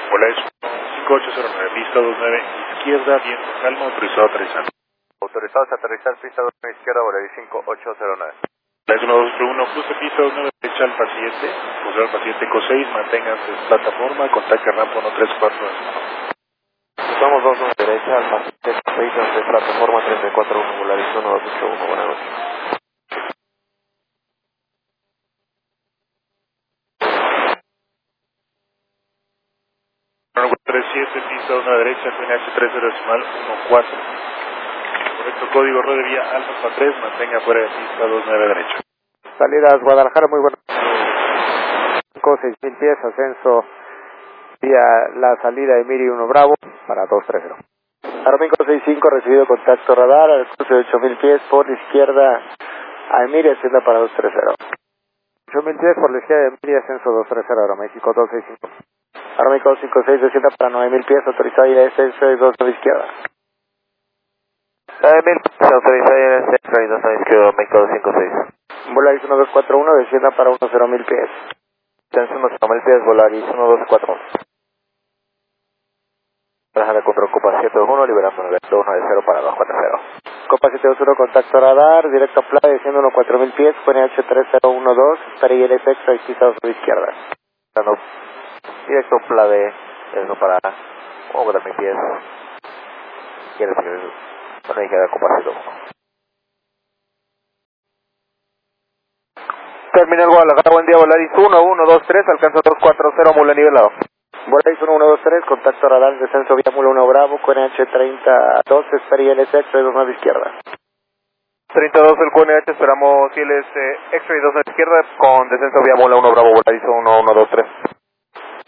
Volaris 5809, pista 29, izquierda, viento calmo, autorizado a aterrizar. Autorizados a aterrizar, pista 29 izquierda, Volaris 5809. Volaris 1231, cruce pista 29 derecha al paciente, posee al paciente CO6, manténgase en plataforma, contacte rampa 134. Estamos 29 derecha al paciente CO6 ante plataforma 341, Volaris 1281, buenas noches. 37, pista 1 derecha, QNH 30 decimal 14. Correcto, código red de vía Alfa 3, mantenga fuera de pista 29 derecha. Salidas Guadalajara, muy buenas. 6.000 pies, ascenso vía la salida de Miri 1 Bravo para 230. Armin 65, recibido contacto radar al cruce de 8.000 pies por la izquierda a Emiri, ascienda para 230. 8.000 pies por la izquierda de Miri, ascenso 230, Aeroméxico 265. Aeroméxico 56, descienda para 9.000 pies, autorizado y descenso y 2 a la izquierda. 9.000 pies, autorizado y descenso y 2 a la izquierda, Aeroméxico 256. Volaris 1241, descienda para 10.000 pies. Descenso 10.000 pies, Volaris 1241. Trabajando con Copa 721, liberando 990 para 240. Copa 721, contacto radar, directo a playa, desciendo 4.000 pies, QNH 3012, para ILS extra y pisados a la izquierda. Directo a playa, eso para 4.000 pies. Quiere decir, para llegar a Copa 721. Terminal Guadalajara, buen día, Volaris 1123, alcanza 240, mula nivelado. Volaris 1123, contacto radar, descenso vía mula 1 Bravo, QNH 3012, espera ILS extra y 2 a la izquierda. 3012 el QNH, esperamos ILS extra y 2 a la izquierda, con descenso vía mula 1 Bravo, Volaris 1123.